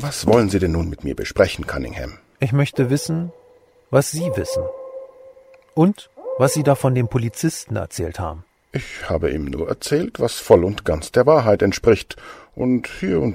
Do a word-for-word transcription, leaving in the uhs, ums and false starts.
Was wollen Sie denn nun mit mir besprechen, Cunningham? Ich möchte wissen, was Sie wissen. Und was Sie da von dem Polizisten erzählt haben. Ich habe ihm nur erzählt, was voll und ganz der Wahrheit entspricht. Und hier und